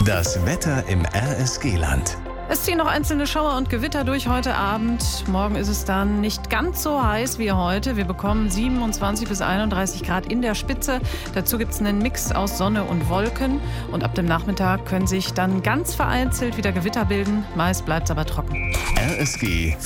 Das Wetter im RSG-Land. Es ziehen noch einzelne Schauer und Gewitter durch heute Abend. Morgen ist es dann nicht ganz so heiß wie heute. Wir bekommen 27 bis 31 Grad in der Spitze. Dazu gibt es einen Mix aus Sonne und Wolken. Und ab dem Nachmittag können sich dann ganz vereinzelt wieder Gewitter bilden. Meist bleibt es aber trocken. RSG